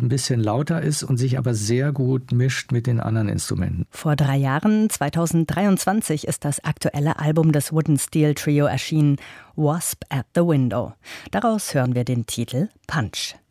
ein bisschen lauter ist und sich aber sehr gut mischt mit den anderen Instrumenten. Vor 3 Jahren, 2023, ist das aktuelle Album des Wooden Steel Trio erschienen, Wasp at the Window. Daraus hören wir den Titel Punch.